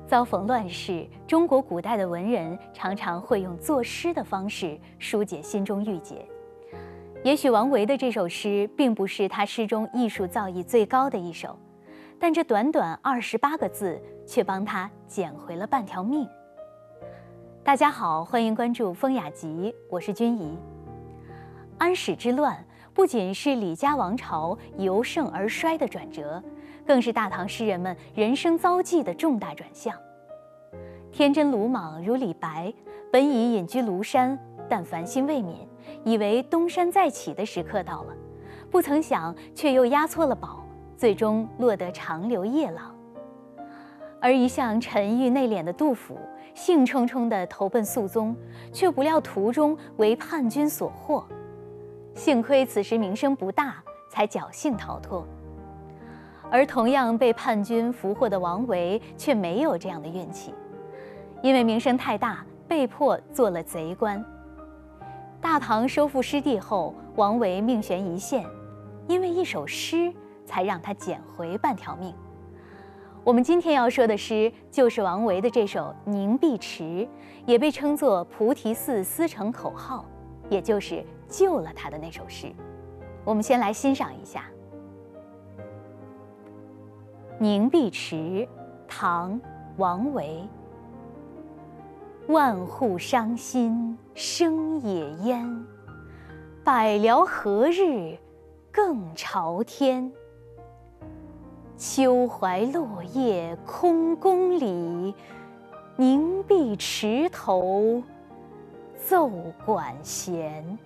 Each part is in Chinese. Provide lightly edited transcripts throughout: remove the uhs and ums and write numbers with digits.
遭逢乱世，中国古代的文人常常会用作诗的方式疏解心中郁结。也许王维的这首诗并不是他诗中艺术造诣最高的一首，但这短短28个字却帮他捡回了半条命。大家好，欢迎关注风雅集，我是君怡。安史之乱不仅是李家王朝由盛而衰的转折，更是大唐诗人们人生遭际的重大转向。天真鲁莽如李白，本已隐居庐山，但烦心未泯，以为东山再起的时刻到了，不曾想却又押错了宝，最终落得长流夜郎。而一向沉郁内敛的杜甫，兴冲冲地投奔肃宗，却不料途中为叛军所获，幸亏此时名声不大，才侥幸逃脱。而同样被叛军俘获的王维却没有这样的运气，因为名声太大，被迫做了贼官。大唐收复失地后，王维命悬一线，因为一首诗才让他捡回半条命。我们今天要说的诗就是王维的这首《凝碧池》，也被称作菩提寺思成口号，也就是救了他的那首诗。我们先来欣赏一下。凝碧池，唐·王维。万户伤心生野烟，百僚何日更朝天？秋怀落叶空宫里，凝碧池头奏管弦。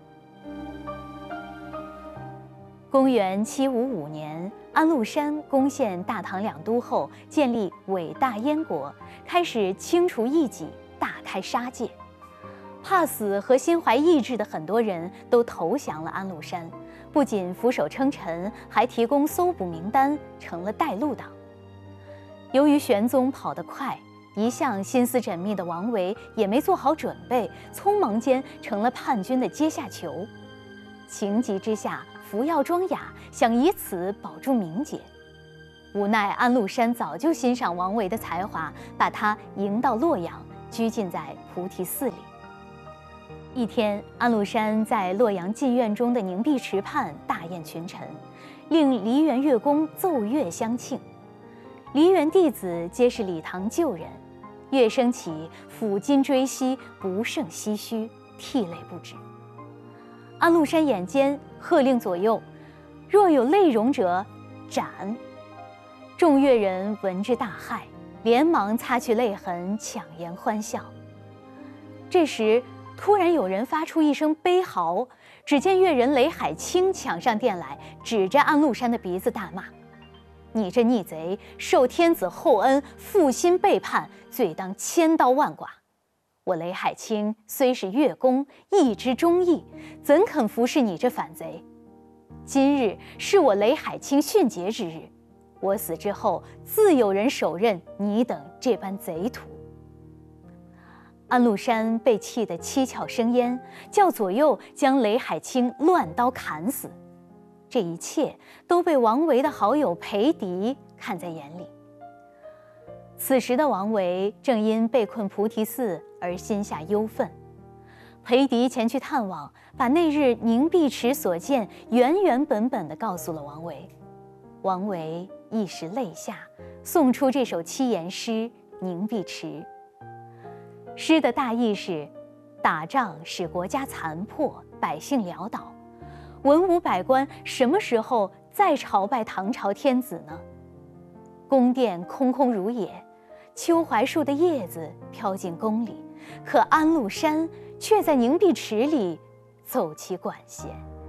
公元755年，安禄山攻陷大唐两都后，建立伟大燕国，开始清除异己，大开杀戒。怕死和心怀异志的很多人都投降了安禄山，不仅俯首称臣，还提供搜捕名单，成了带路党。由于玄宗跑得快，一向心思缜密的王维也没做好准备，匆忙间成了叛军的阶下囚。情急之下，服药装哑，想以此保住名节。无奈安禄山早就欣赏王维的才华，把他迎到洛阳，拘禁在菩提寺里。一天，安禄山在洛阳禁院中的凝碧池畔大宴群臣，令梨园乐工奏乐相庆。梨园弟子皆是礼堂旧人，乐声起，抚今追昔，不胜唏嘘，涕泪不止。安禄山眼尖，喝令左右，若有泪容者，斩。众乐人闻之大骇，连忙擦去泪痕，强颜欢笑。这时突然有人发出一声悲嚎，只见乐人雷海清抢上殿来，指着安禄山的鼻子大骂：“你这逆贼，受天子厚恩，负心背叛，罪当千刀万剐。我雷海清虽是乐工，义之忠义，怎肯服侍你这反贼？今日是我雷海清殉节之日，我死之后，自有人手刃你等这般贼徒。”安禄山被气得七窍生烟，叫左右将雷海清乱刀砍死。这一切都被王维的好友裴迪看在眼里。此时的王维正因被困菩提寺而心下忧愤，裴迪前去探望，把那日凝碧池所见原原本本地告诉了王维。王维一时泪下，诵出这首七言诗《凝碧池》。诗的大意是：打仗使国家残破，百姓潦倒，文武百官什么时候再朝拜唐朝天子呢？宫殿空空如也，秋槐树的叶子飘进宫里，可安禄山却在凝碧池里奏起管弦。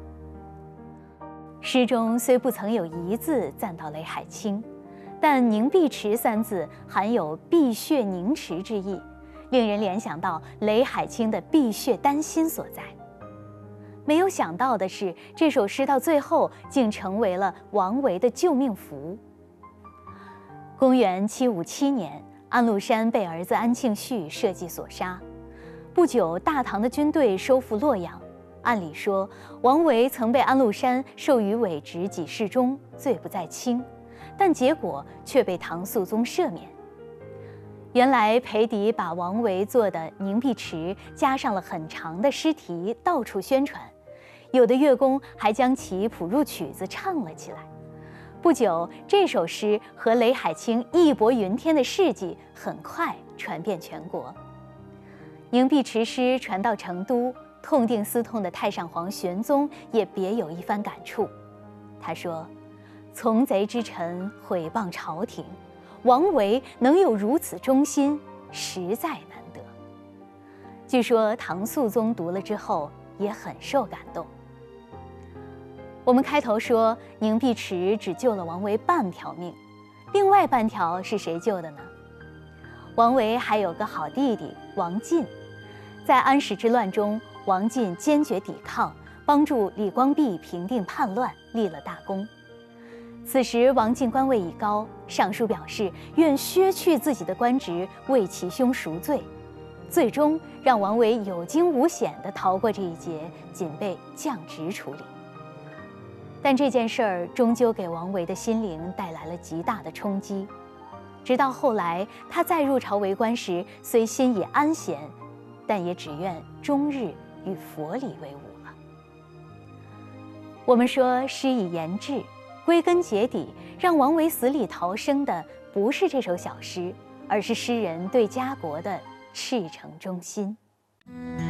诗中虽不曾有一字赞到雷海清，但凝碧池三字含有碧血凝池之意，令人联想到雷海清的碧血丹心所在。没有想到的是，这首诗到最后竟成为了王维的救命符。公元757年，安禄山被儿子安庆绪设计所杀。不久，大唐的军队收复洛阳。按理说，王维曾被安禄山授予伪职给事中，罪不在轻，但结果却被唐肃宗赦免。 原来裴迪把王维做的凝碧池加上了很长的诗题，到处宣传，有的乐工还将其谱入曲子唱了起来。不久，这首诗和雷海清义薄云天的事迹很快传遍全国。凝碧池诗传到成都，痛定思痛的太上皇玄宗也别有一番感触。他说：“从贼之臣毁谤朝廷，王维能有如此忠心，实在难得。”据说唐肃宗读了之后也很受感动。我们开头说凝碧池只救了王维半条命，另外半条是谁救的呢？王维还有个好弟弟王进，在安史之乱中，王进坚决抵抗，帮助李光弼平定叛乱，立了大功。此时王进官位已高，上书表示愿削去自己的官职，为其兄赎罪，最终让王维有惊无险地逃过这一劫，仅被降职处理。但这件事儿终究给王维的心灵带来了极大的冲击。直到后来，他再入朝为官时，虽心已安闲，但也只愿终日与佛理为伍了。我们说诗以言志，归根结底，让王维死里逃生的不是这首小诗，而是诗人对家国的赤诚忠心。